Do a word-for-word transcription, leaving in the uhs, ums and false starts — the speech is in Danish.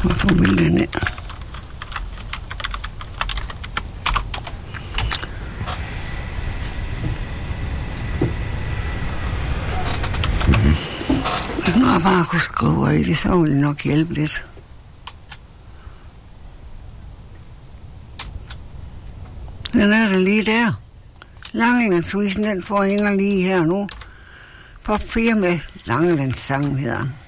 Hvorfor vil den ind? Hvis nu jeg bare kunne skrive i det, så ville det nok hjælpe lidt. Den er der lige der. Langelandsvisen, den får hænger lige her nu. På fire med Langelands sang hedder den.